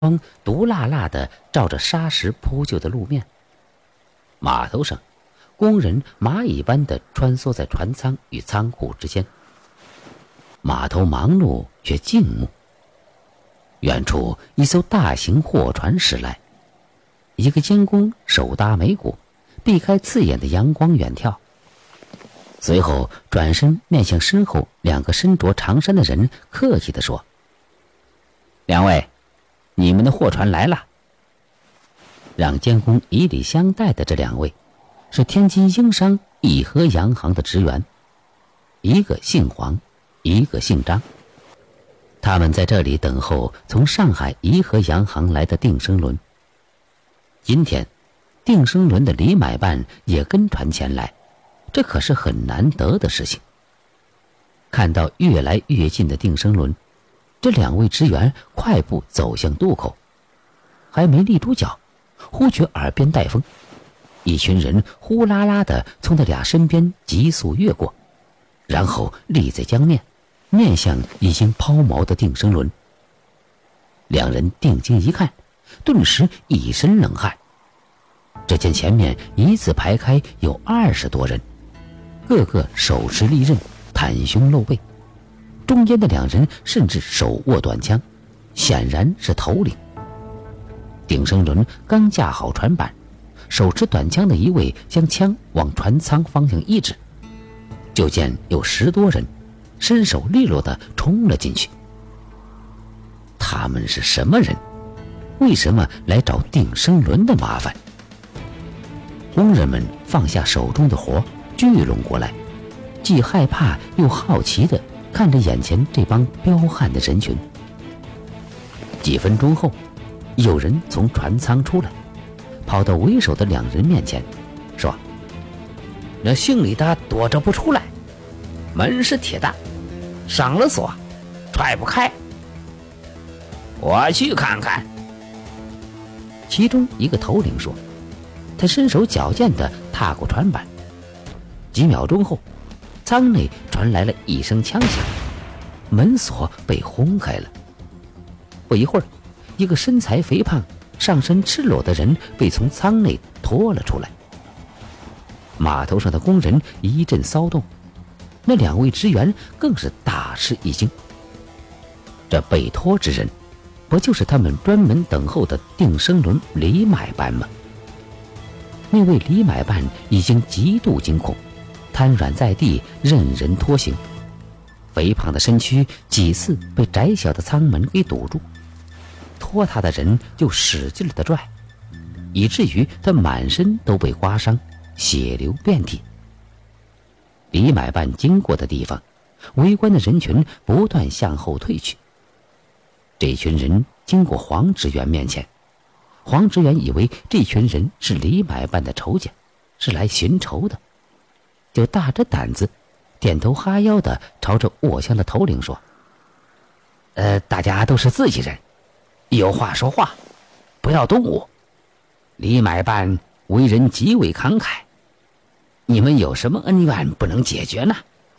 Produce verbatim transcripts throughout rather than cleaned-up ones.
光毒辣辣地照着沙石铺就的路面。码头上，工人蚂蚁般地穿梭在船舱与仓库之间。码头忙碌却静穆。远处一艘大型货船驶来，一个监工手搭眉骨，避开刺眼的阳光远眺，随后转身面向身后两个身着长衫的人，客气地说：“两位，你们的货船来了。”让监工以礼相待的这两位是天津英商义和洋行的职员，一个姓黄，一个姓张。他们在这里等候从上海怡和洋行来的定生轮。今天定生轮的李买办也跟船前来，这可是很难得的事情。看到越来越近的定生轮，这两位职员快步走向渡口，还没立住脚，忽觉耳边带风，一群人呼啦啦地从他俩身边急速越过，然后立在江面，面向已经抛锚的定生轮。两人定睛一看，顿时一身冷汗。只见前面一字排开有二十多人，个个手持利刃，袒胸露背，中间的两人甚至手握短枪，显然是头领。定生轮刚架好船板，手持短枪的一位将枪往船舱方向一指，就见有十多人身手利落地冲了进去。他们是什么人？为什么来找定生轮的麻烦？工人们放下手中的活，聚拢过来，既害怕又好奇地看着眼前这帮彪悍的人群。几分钟后，有人从船舱出来，跑到为首的两人面前，说：“那姓李的躲着不出来，门是铁的，上了锁，踹不开。我去看看。”其中一个头领说，他身手矫健地踏过船板。几秒钟后，舱内传来了一声枪响，门锁被轰开了。不一会儿，一个身材肥胖、上身赤裸的人被从舱内拖了出来。码头上的工人一阵骚动，那两位职员更是大吃一惊。这被拖之人，不就是他们专门等候的定生轮李买办吗？那位李买办已经极度惊恐，瘫软在地，任人拖行。肥胖的身躯几次被窄小的舱门给堵住，拖他的人就使劲地拽，以至于他满身都被刮伤，血流遍体。李买办经过的地方，围观的人群不断向后退去。这群人经过黄职员面前，黄职员以为这群人是李买办的仇家，是来寻仇的，就大着胆子点头哈腰地朝着握枪的头领说：“呃，大家都是自己人，有话说话，不要动武。李买办为人极为慷慨，你们有什么恩怨不能解决呢？”“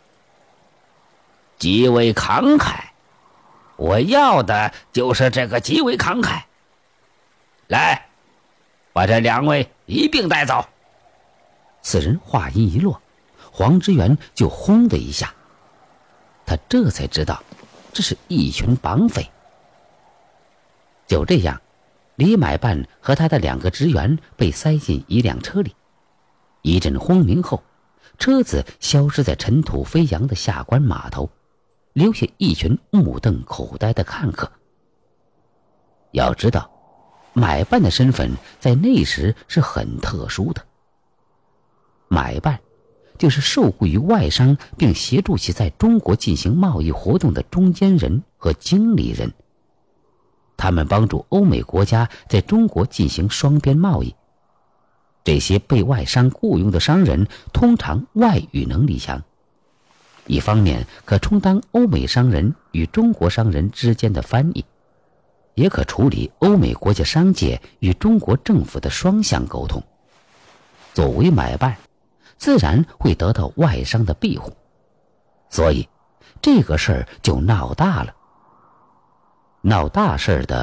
极为慷慨，我要的就是这个极为慷慨。来，把这两位一并带走。”此人话音一落，黄职员就轰的一下，他这才知道这是一群绑匪。就这样，李买办和他的两个职员被塞进一辆车里。一阵轰鸣后，车子消失在尘土飞扬的下关码头，留下一群目瞪口呆的看客。要知道，买办的身份在那时是很特殊的。买办就是受雇于外商并协助其在中国进行贸易活动的中间人和经理人，他们帮助欧美国家在中国进行双边贸易。这些被外商雇佣的商人通常外语能力强，一方面可充当欧美商人与中国商人之间的翻译，也可处理欧美国家商界与中国政府的双向沟通。作为买办，自然会得到外商的庇护，所以这个事儿就闹大了。闹大事的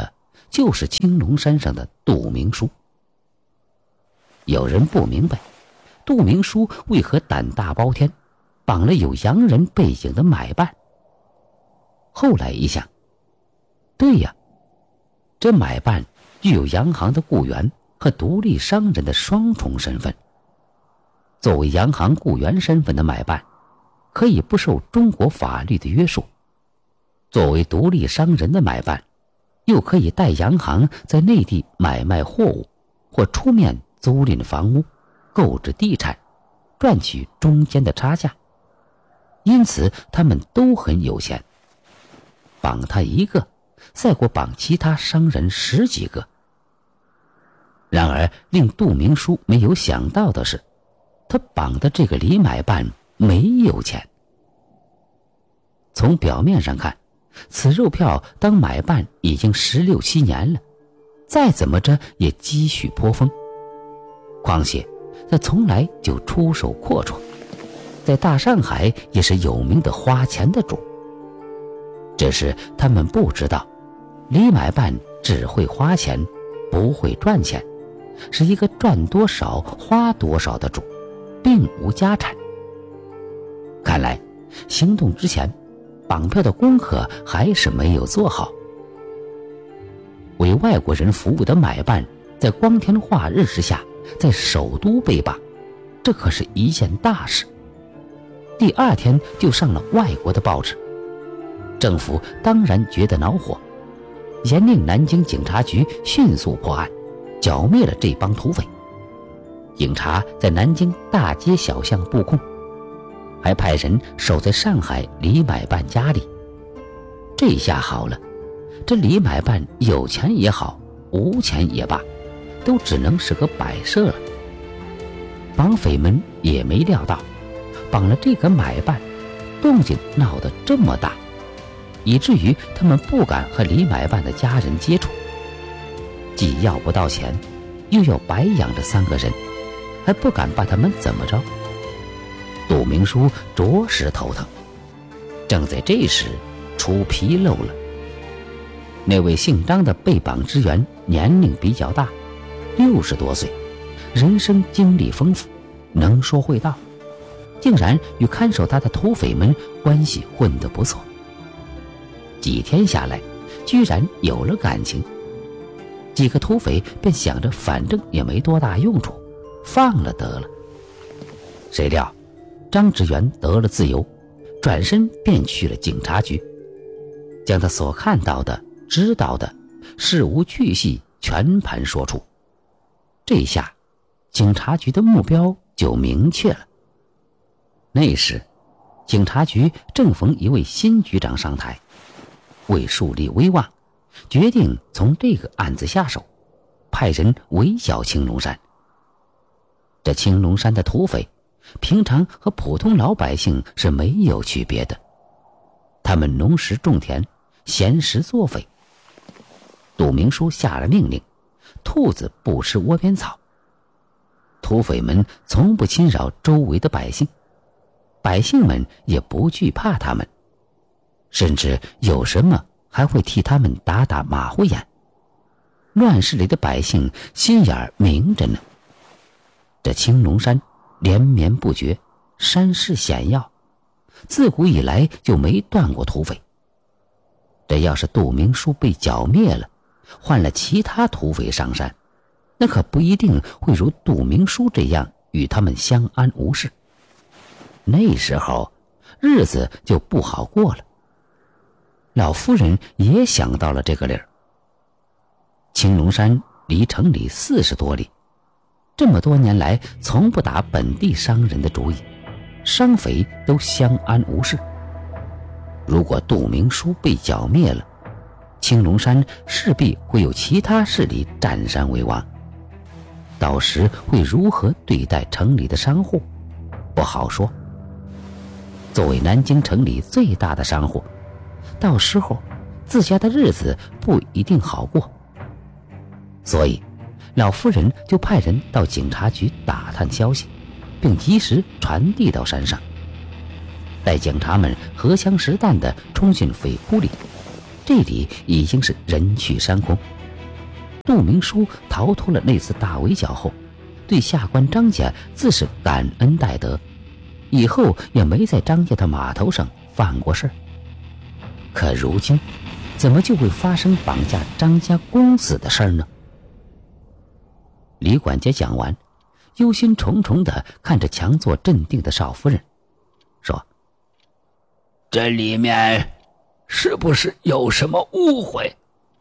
就是青龙山上的杜明书。有人不明白，杜明书为何胆大包天，绑了有洋人背景的买办。后来一想，对呀，这买办具有洋行的雇员和独立商人的双重身份。作为洋行雇员身份的买办，可以不受中国法律的约束；作为独立商人的买办，又可以代洋行在内地买卖货物，或出面租赁房屋，购置地产，赚取中间的差价。因此他们都很有钱，绑他一个赛过绑其他商人十几个。然而令杜明书没有想到的是，他绑的这个李买办没有钱。从表面上看，此肉票当买办已经十六七年了，再怎么着也积蓄颇丰。况且他从来就出手阔绰，在大上海也是有名的花钱的主。只是他们不知道，李买办只会花钱，不会赚钱，是一个赚多少花多少的主，并无家产。看来行动之前，绑票的功课还是没有做好。为外国人服务的买办在光天化日之下在首都被绑，这可是一件大事。第二天就上了外国的报纸，政府当然觉得恼火，严令南京警察局迅速破案，剿灭了这帮土匪。警察在南京大街小巷布控，还派人守在上海李买办家里。这下好了，这李买办有钱也好，无钱也罢，都只能是个摆设了。绑匪们也没料到，绑了这个买办，动静闹得这么大，以至于他们不敢和李买办的家人接触，既要不到钱，又要白养着三个人，还不敢把他们怎么着。杜明书着实头疼。正在这时，出纰漏了。那位姓张的被绑之员年龄比较大，六十多岁，人生经历丰富，能说会道，竟然与看守他的土匪们关系混得不错。几天下来，居然有了感情。几个土匪便想着反正也没多大用处，放了得了。谁料张职员得了自由，转身便去了警察局，将他所看到的知道的事无巨细全盘说出。这下警察局的目标就明确了。那时警察局正逢一位新局长上台，为树立威望，决定从这个案子下手，派人围剿青龙山。这青龙山的土匪平常和普通老百姓是没有区别的，他们农时种田，闲时作匪。杜明书下了命令，兔子不吃窝边草。土匪们从不侵扰周围的百姓，百姓们也不惧怕他们，甚至有什么还会替他们打打马虎眼。乱世里的百姓心眼儿明着呢。这青龙山连绵不绝，山势险要，自古以来就没断过土匪。这要是杜明书被剿灭了，换了其他土匪上山，那可不一定会如杜明书这样与他们相安无事。那时候日子就不好过了。老夫人也想到了这个理儿。青龙山离城里四十多里，这么多年来从不打本地商人的主意，商匪都相安无事。如果杜明书被剿灭了，青龙山势必会有其他势力占山为王，到时会如何对待城里的商户，不好说。作为南京城里最大的商户，到时候自家的日子不一定好过。所以老夫人就派人到警察局打探消息，并及时传递到山上。待警察们荷枪实弹地冲进匪窟里，这里已经是人去山空， 杜明书逃脱了那次大围剿后，对下官张家自是感恩戴德，以后也没在张家的码头上犯过事儿。可如今怎么就会发生绑架张家公子的事儿呢？李管家讲完，忧心忡忡地看着强作镇定的少夫人，说： 这里面是不是有什么误会？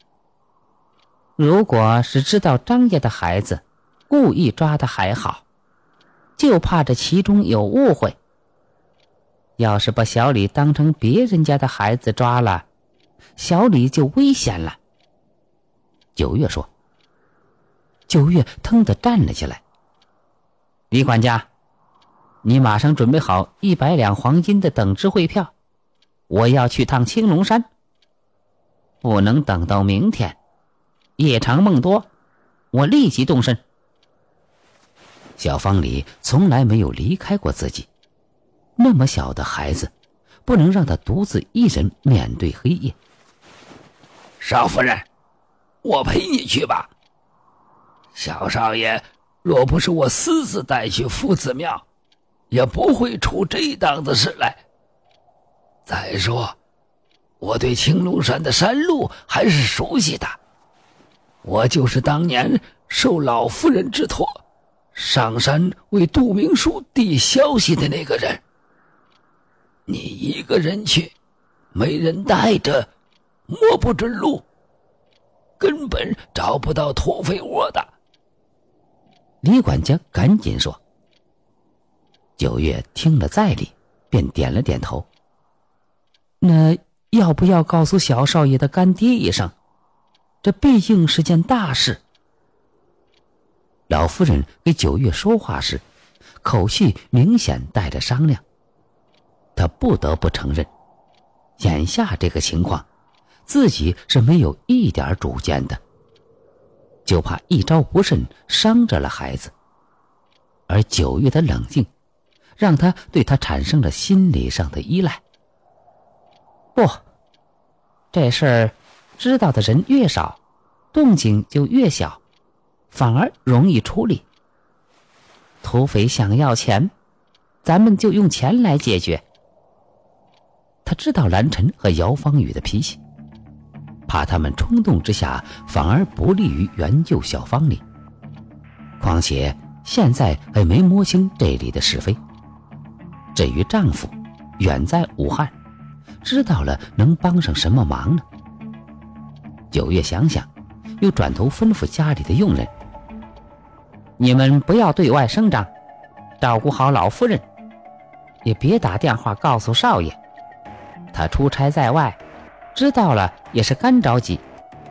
如果是知道张家的孩子，故意抓的还好，就怕这其中有误会。要是把小李当成别人家的孩子抓了，小李就危险了。 九月说。 九月腾地站了起来：李管家，你马上准备好一百两黄金的等值汇票，我要去趟青龙山，不能等到明天，夜长梦多，我立即动身。 小方里从来没有离开过自己，那么小的孩子，不能让他独自一人面对黑夜。 少夫人，我陪你去吧。小少爷若不是我私自带去夫子庙，也不会出这档子事来。再说我对青龙山的山路还是熟悉的，我就是当年受老夫人之托上山为杜明书递消息的那个人。你一个人去，没人带着，摸不准路，根本找不到土匪窝的。 李管家赶紧说。九月听了在理，便点了点头。 那要不要告诉小少爷的干爹一声？这毕竟是件大事。 老夫人给九月说话时，口气明显带着商量。她不得不承认，眼下这个情况，自己是没有一点主见的，就怕一招不慎伤着了孩子。而九月的冷静，让他对他产生了心理上的依赖。 不，这事儿知道的人越少，动静就越小，反而容易处理。土匪想要钱，咱们就用钱来解决。 他知道蓝晨和姚芳雨的脾气，怕他们冲动之下反而不利于援救小芳里。况且现在还没摸清这里的是非。至于丈夫远在武汉，知道了能帮上什么忙呢？九月想想，又转头吩咐家里的佣人： 你们不要对外声张，照顾好老夫人，也别打电话告诉少爷，他出差在外，知道了也是干着急。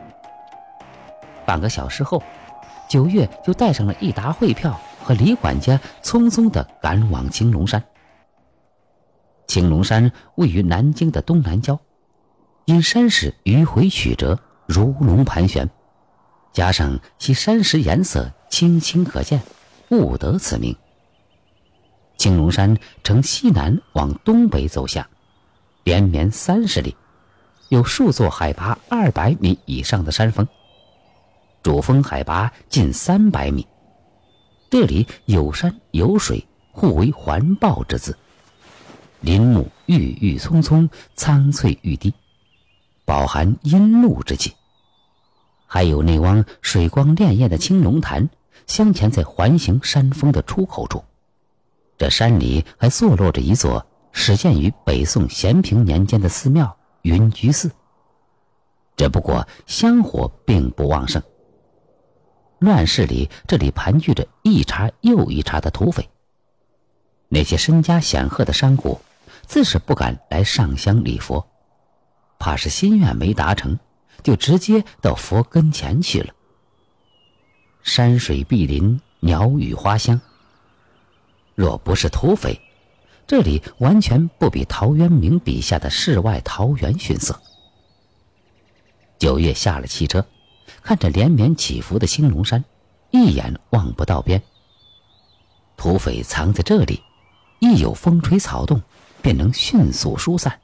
半个小时后，九月就带上了一沓汇票和李管家匆匆地赶往青龙山。青龙山位于南京的东南郊，因山势迂回曲折，如龙盘旋，加上其山石颜色清清可见，故得此名。青龙山呈西南往东北走下，连绵三十里，有数座海拔二百米以上的山峰，主峰海拔近三百米。这里有山有水，互为环抱之姿，林木郁郁葱葱，苍翠欲滴，饱含阴露之气。还有那汪水光潋滟的青龙潭，镶嵌在环形山峰的出口处。这山里还坐落着一座始建于北宋咸平年间的寺庙云居寺，只不过香火并不旺盛。乱世里，这里盘踞着一茬又一茬的土匪，那些身家显赫的商贾自是不敢来上香礼佛，怕是心愿没达成，就直接到佛跟前去了。山水碧林，鸟语花香，若不是土匪，这里完全不比陶渊明笔下的世外桃源逊色。九月下了汽车，看着连绵起伏的青龙山，一眼望不到边。土匪藏在这里，一有风吹草动，便能迅速疏散。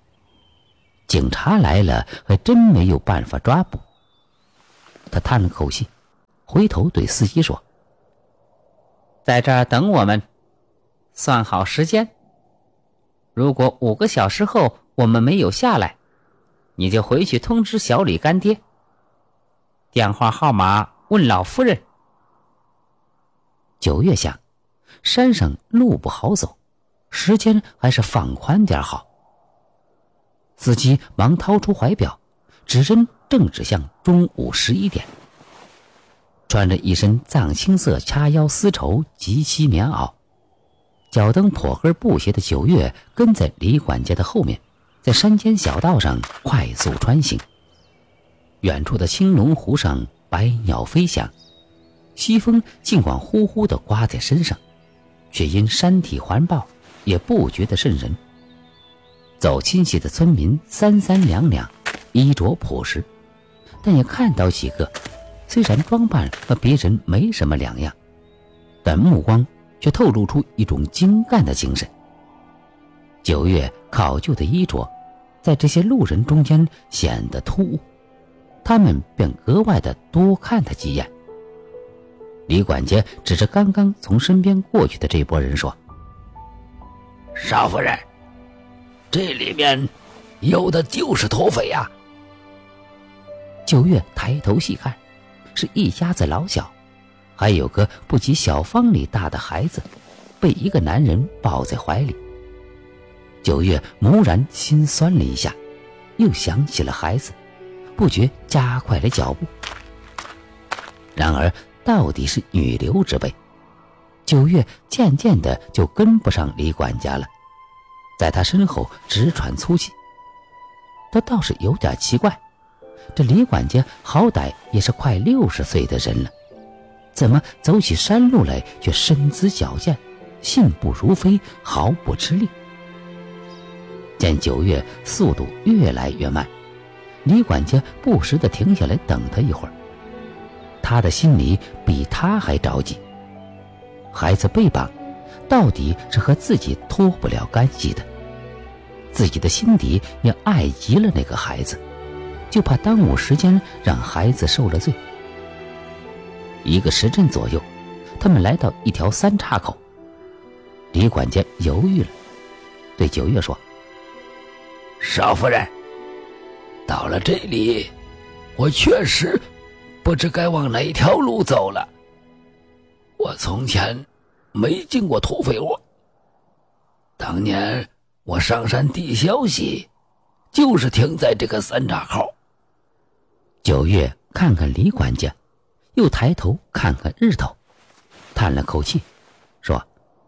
警察来了，还真没有办法抓捕。他叹了口气， 回头对司机说：“ 在这儿等我们，算好时间。如果五个小时后我们没有下来，你就回去通知小李干爹。电话号码问老夫人。” 九月想，山上路不好走，时间还是放宽点好。司机忙掏出怀表，指针正指向中午十一点。穿着一身藏青色掐腰丝绸及膝棉袄，脚蹬破跟布鞋的九月跟在李管家的后面，在山间小道上快速穿行。远处的青龙湖上百鸟飞翔，西风尽管呼呼地刮在身上，却因山体环抱也不觉得瘆人。走亲戚的村民三三两两，衣着朴实，但也看到几个虽然装扮和别人没什么两样，但目光却透露出一种精干的精神。九月考究的衣着在这些路人中间显得突兀，他们便格外的多看他几眼。李管家指着刚刚从身边过去的这拨人说：“ 少夫人，这里面有的就是土匪呀。” 九月抬头细看，是一家子老小，还有个不及小方里大的孩子，被一个男人抱在怀里。九月蓦然心酸了一下，又想起了孩子，不觉加快了脚步。然而到底是女流之辈，九月渐渐的就跟不上李管家了，在他身后直喘粗气。他倒是有点奇怪，这李管家好歹也是快六十岁的人了，怎么走起山路来却身姿矫健，信步如飞，毫不吃力。见九月速度越来越慢，李管家不时地停下来等他一会儿。他的心里比他还着急，孩子被绑，到底是和自己脱不了干系的，自己的心底也爱极了那个孩子，就怕耽误时间让孩子受了罪。一个时辰左右，他们来到一条三岔口，李管家犹豫了，对九月说：“ 少夫人，到了这里，我确实不知该往哪条路走了。我从前没进过土匪窝，当年我上山递消息，就是停在这个三岔口。” 九月看看李管家，又抬头看看日头，叹了口气，说：“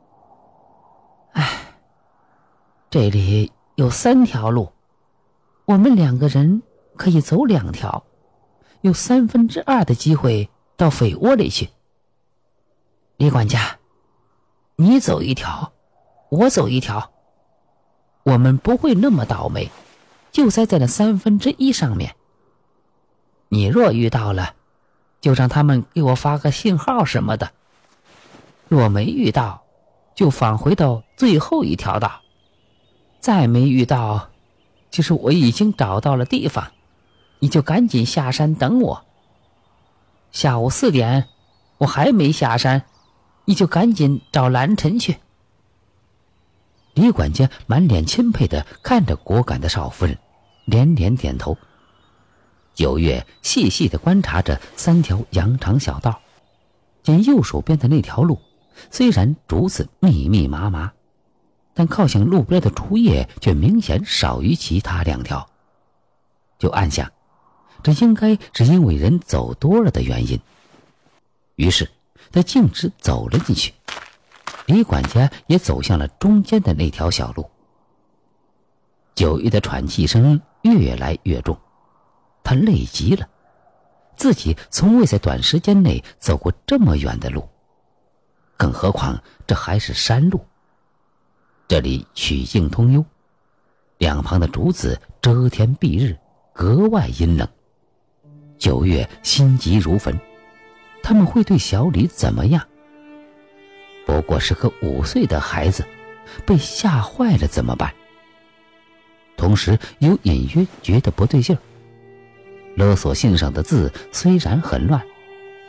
唉，这里有三条路，我们两个人可以走两条，有三分之二的机会到匪窝里去。李管家，你走一条，我走一条，我们不会那么倒霉，就栽在那三分之一上面。你若遇到了，就让他们给我发个信号什么的；若没遇到，就返回到最后一条道。再没遇到，就是我已经找到了地方，你就赶紧下山等我。下午四点，我还没下山，你就赶紧找蓝晨去。” 李管家满脸钦佩地看着果敢的少夫人，连连点头。九月细细地观察着三条羊肠小道，见右手边的那条路虽然竹子密密麻麻，但靠向路边的竹叶却明显少于其他两条，就暗想这应该是因为人走多了的原因。于是他径直走了进去，李管家也走向了中间的那条小路。九月的喘气声越来越重，他累极了，自己从未在短时间内走过这么远的路，更何况这还是山路。这里曲径通幽，两旁的竹子遮天蔽日，格外阴冷。九月心急如焚，他们会对小李怎么样？不过是个五岁的孩子，被吓坏了怎么办？同时又隐约觉得不对劲儿。勒索信上的字虽然很乱，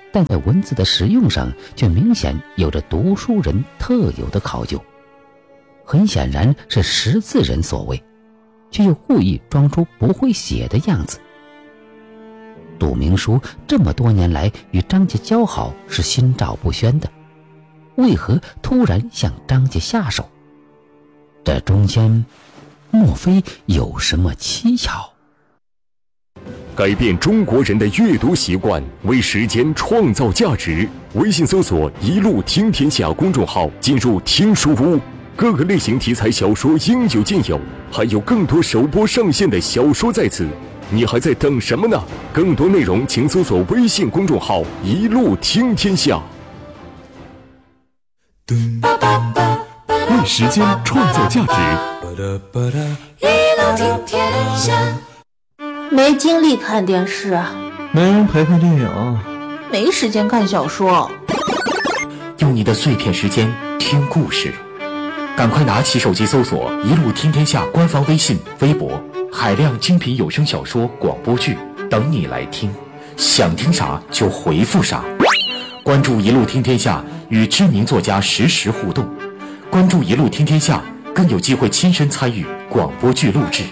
但在文字的实用上却明显有着读书人特有的考究，很显然是识字人所为，却又故意装出不会写的样子。杜明书这么多年来与张家交好是心照不宣的，为何突然向张家下手？这中间莫非有什么蹊跷？ 改变中国人的阅读习惯，为时间创造价值。微信搜索“一路听天下”公众号，进入听书屋，各个类型题材小说应有尽有，还有更多首播上线的小说在此。你还在等什么呢？更多内容请搜索微信公众号“一路听天下”。为时间创造价值。 一路听天下。 没精力看电视啊， 没人陪看电影， 没时间看小说。 用你的碎片时间听故事，赶快拿起手机搜索“一路听天下”官方微信、微博，海量精品有声小说、广播剧等你来听，想听啥就回复啥。关注“一路听天下”，与知名作家实时互动。关注“一路听天下”，更有机会亲身参与广播剧录制。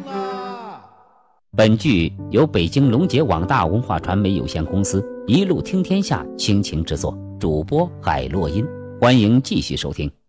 本剧由北京龙杰网大文化传媒有限公司一路听天下倾情制作，主播海洛因，欢迎继续收听。